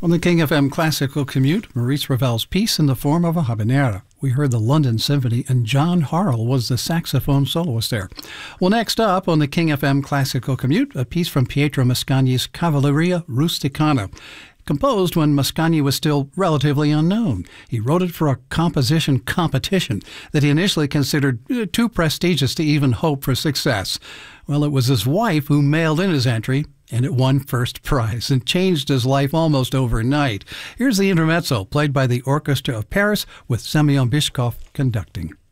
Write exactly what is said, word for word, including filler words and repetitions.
On the King F M Classical Commute, Maurice Ravel's piece in the form of a habanera. We heard the London Symphony, and John Harrell was the saxophone soloist there. Well, next up on the King F M Classical Commute, a piece from Pietro Mascagni's Cavalleria Rusticana, composed when Mascagni was still relatively unknown. He wrote it for a composition competition that he initially considered too prestigious to even hope for success. Well, it was his wife who mailed in his entry, and it won first prize and changed his life almost overnight. Here's the intermezzo, played by the Orchestra of Paris with Semyon Bychkov conducting.